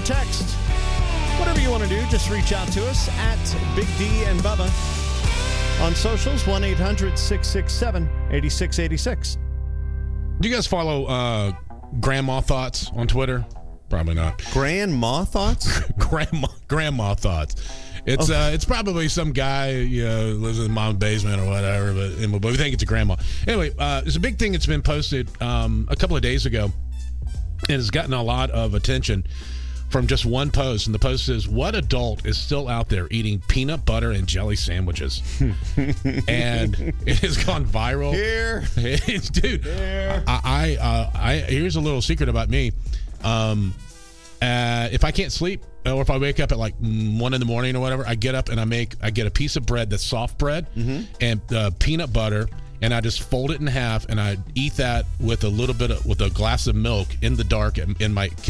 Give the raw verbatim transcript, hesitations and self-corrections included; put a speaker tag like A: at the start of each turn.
A: text. Whatever you want to do, just reach out to us at Big D and Bubba on socials, one eight hundred six six seven eight six eight six.
B: Do you guys follow uh, Grandma Thoughts on Twitter? Probably not.
A: Grandma Thoughts?
B: Grandma Grandma Thoughts. It's
A: okay.
B: uh, it's probably some guy, you know, lives in mom's basement or whatever, but, but we think it's a grandma. Anyway, uh, it's a big thing that's been posted um, a couple of days ago, and it's gotten a lot of attention from just one post, and the post is, what adult is still out there eating peanut butter and jelly sandwiches? And it has gone viral.
A: Here.
B: Dude,
A: Here.
B: I, I, uh, I, here's a little secret about me. Um, uh, if I can't sleep, or if I wake up at like one in the morning or whatever, I get up and I make, I get a piece of bread that's soft bread mm-hmm. and uh, peanut butter, and I just fold it in half, and I eat that with a little bit of, with a glass of milk in the dark in, in my kitchen.